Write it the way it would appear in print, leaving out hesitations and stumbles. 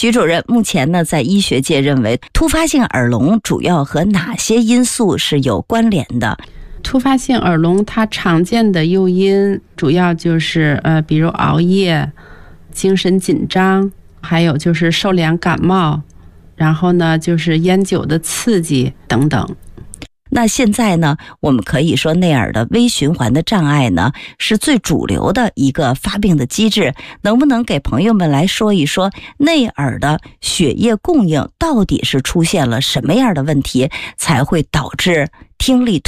徐主任，目前呢，在医学界认为突发性耳聋主要和哪些因素是有关联的？ 突发性耳聋它常见的诱因主要就是比如熬夜、精神紧张，还有就是受凉感冒，然后呢就是烟酒的刺激等等。 那现在呢，我们可以说内耳的微循环的障碍呢是最主流的一个发病的机制，能不能给朋友们来说一说内耳的血液供应到底是出现了什么样的问题，才会导致听力